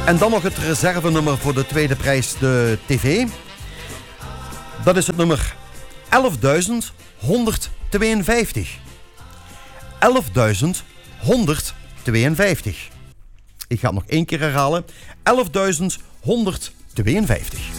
En dan nog het reservenummer voor de tweede prijs, de tv. Dat is het nummer 11.152. 11.152. Ik ga het nog één keer herhalen. 11.152.